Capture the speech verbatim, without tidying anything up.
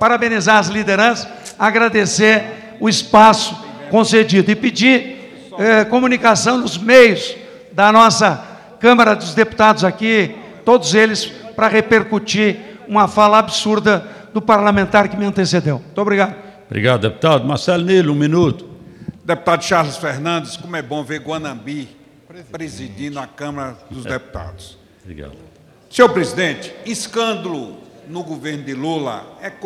parabenizar as lideranças, agradecer o espaço concedido e pedir eh, comunicação nos meios da nossa Câmara dos Deputados aqui, todos eles, para repercutir uma fala absurda do parlamentar que me antecedeu. Muito obrigado. Obrigado, deputado. Marcelo Nilo, um minuto. Deputado Charles Fernandes, como é bom ver Guanambi presidindo a Câmara dos Deputados. Obrigado. Senhor presidente, escândalo no governo de Lula é